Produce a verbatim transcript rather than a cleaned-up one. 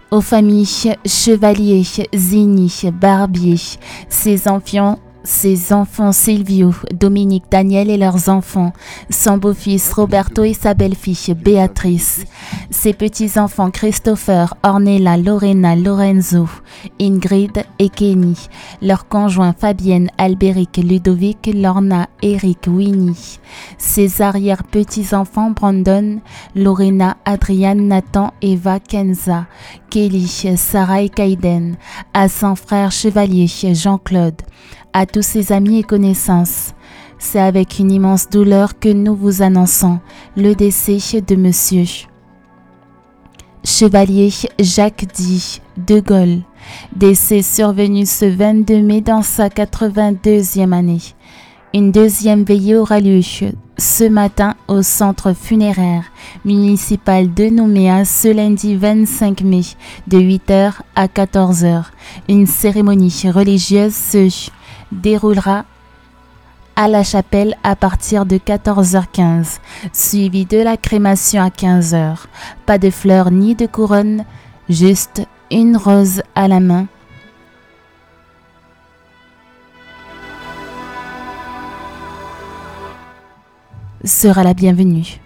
Aux familles Chevalier, Zini, Barbier, ses enfants, ses enfants Silvio, Dominique, Daniel et leurs enfants, son beau-fils Roberto et sa belle-fille Béatrice, ses petits-enfants Christopher, Ornella, Lorena, Lorenzo, Ingrid et Kenny, leurs conjoints Fabienne, Albéric, Ludovic, Lorna, Eric, Winnie, ses arrière-petits-enfants Brandon, Lorena, Adriane, Nathan, Eva, Kenza, Kelly, Sarah et Kaiden, à son frère Chevalier, Jean-Claude, à tous ses amis et connaissances. C'est avec une immense douleur que nous vous annonçons le décès de Monsieur Chevalier Jacques Di de Gaulle, décès survenu ce vingt-deux mai dans sa quatre-vingt-deuxième année. Une deuxième veillée aura lieu ce matin au centre funéraire municipal de Nouméa ce lundi vingt-cinq mai de huit heures à quatorze heures. Une cérémonie religieuse se déroulera à la chapelle à partir de quatorze heures quinze, suivie de la crémation à quinze heures. Pas de fleurs ni de couronne, juste une rose à la main. Sera la bienvenue.